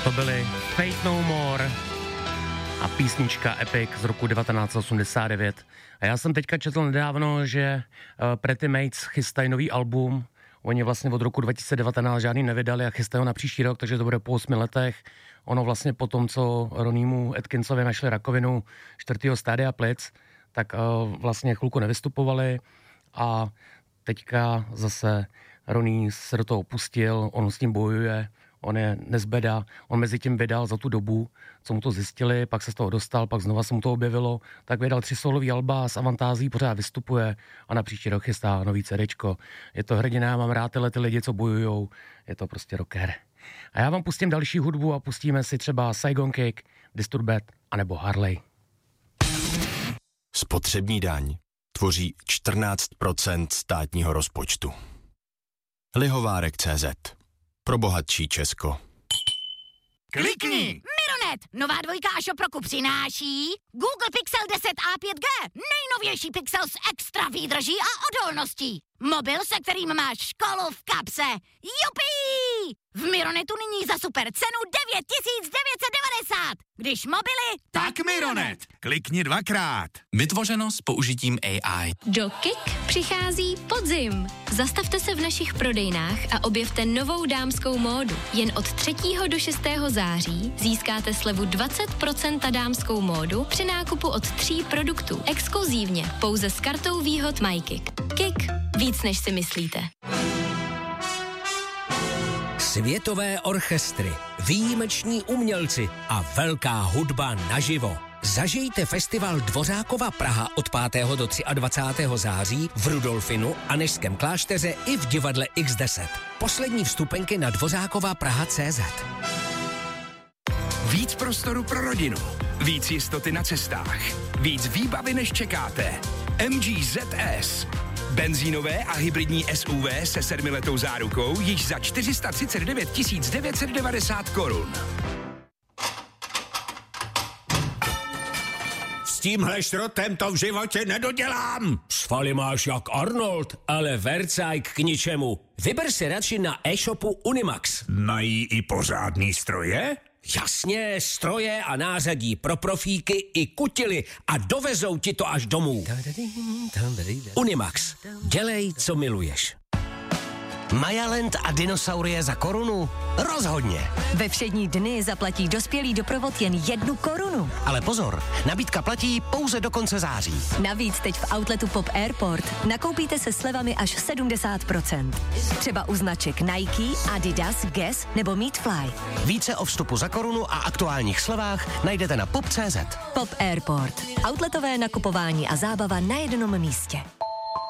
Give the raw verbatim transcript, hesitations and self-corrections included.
To byly Fate No More a písnička Epic z roku devatenáct set osmdesát devět. A já jsem teďka četl nedávno, že uh, Pretty Mates chystají nový album. Oni vlastně od roku dva tisíce devatenáct žádný nevydali a chystají ho na příští rok, takže to bude po osmi letech. Ono vlastně po tom, co Roniemu Atkinsovi našli rakovinu čtvrtého stádia plic, tak uh, vlastně chvilku nevystupovali a teďka zase Ronnie se do toho pustil, on s tím bojuje, on je nezbeda, on mezi tím vydal za tu dobu, co mu to zjistili, pak se z toho dostal, pak znova se mu to objevilo, tak vydal tři solový alba, s Avantází pořád vystupuje a na příští rok chystá nový CDčko. Je to hrdina, já mám rád tyhle ty lidi, co bojujou, je to prostě rocker. A já vám pustím další hudbu a pustíme si třeba Saigon Kick, Disturbed anebo Harley. Spotřební daň tvoří čtrnáct procent státního rozpočtu. Lihovárek tečka cé zet. Pro bohatší Česko. Klikni! Mironet! Nová dvojka a Šoproku přináší Google Pixel deset a pět gé. Nejnovější Pixel s extra výdrží a odolností. Mobil, se kterým máš školu v kapse. Jupí! V Mironetu nyní za super cenu devět tisíc devět set devadesát. Když mobily... Tak Mironet! Klikni dvakrát. Vytvořeno s použitím á í. Do Kik přichází podzim. Zastavte se v našich prodejnách a objevte novou dámskou módu. Jen od třetího do šestého září získáte slevu dvacet procent na dámskou módu při nákupu od tří produktů. Exkluzívně pouze s kartou výhod MyKik. Kik. Víc než si myslíte. Světové orchestry, výjimeční umělci a velká hudba naživo. Zažijte festival Dvořákova Praha od pátého do dvacátého třetího září v Rudolfinu a Nežském klášteře i v divadle iks deset. Poslední vstupenky na dvořákova praha tečka cé zet. Víc prostoru pro rodinu. Víc jistoty na cestách. Víc výbavy, než čekáte. em gé zet es. Benzínové a hybridní es ú vé se sedmiletou zárukou již za čtyři sta třicet devět tisíc devět set devadesát korun. S tímhle šrotem to v životě nedodělám. Svaly máš jak Arnold, ale vercajk k ničemu. Vyber si radši na e-shopu Unimax. Mají i pořádný stroje? Jasně, stroje a nářadí pro profíky i kutily a dovezou ti to až domů. Unimax. Dělej, co miluješ. Majaland a dinosaurie za korunu? Rozhodně. Ve všední dny zaplatí dospělý doprovod jen jednu korunu. Ale pozor, nabídka platí pouze do konce září. Navíc teď v outletu Pop Airport nakoupíte se slevami až sedmdesát procent. Třeba u značek Nike, Adidas, Guess nebo Meatfly. Více o vstupu za korunu a aktuálních slevách najdete na pop tečka cé zet. Pop Airport. Outletové nakupování a zábava na jednom místě.